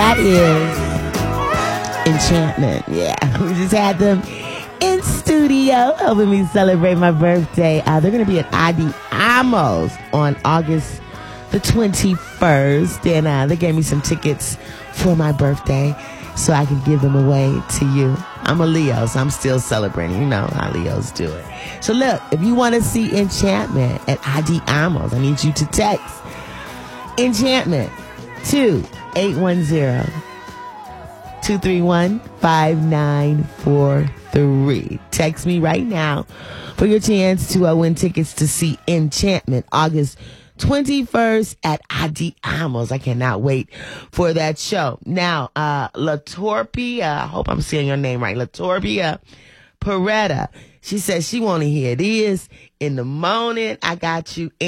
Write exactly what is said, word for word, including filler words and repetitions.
That is Enchantment. Yeah, we just had them in studio helping me celebrate my birthday. Uh, they're going to be at Adi Amos on August the twenty-first. And uh, they gave me some tickets for my birthday so I can give them away to you. I'm a Leo, so I'm still celebrating. You know how Leos do it. So look, if you want to see Enchantment at Adi Amos, I need you to text Enchantment to eight one zero, two three one, five nine four three. Text me right now for your chance to uh, win tickets to see Enchantment August twenty-first at Adi Amos. I cannot wait for that show. Now, uh, Latorpia, I hope I'm saying your name right, Latorpia Peretta. She says she want to hear this in the morning. I got you.